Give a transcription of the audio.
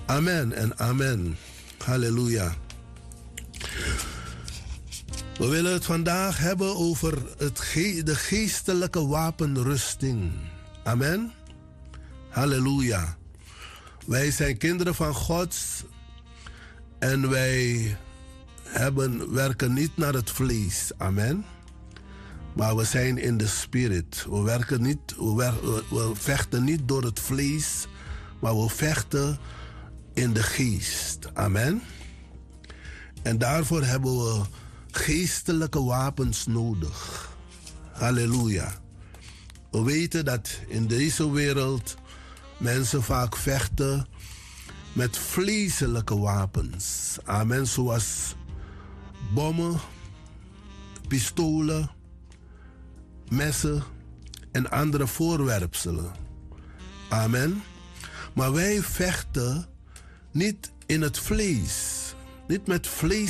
Amen en amen. Halleluja. We willen het vandaag hebben over de geestelijke wapenrusting. Amen. Halleluja. Wij zijn kinderen van God en wij werken niet naar het vlees. Amen. Maar we zijn in de spirit. We vechten niet door het vlees, maar we vechten in de geest. Amen. En daarvoor hebben we geestelijke wapens nodig. Halleluja. We weten dat in deze wereld mensen vaak vechten met vleeselijke wapens. Amen. Zoals bommen, pistolen, messen en andere voorwerpselen. Amen. Maar wij vechten niet in het vlees. Niet met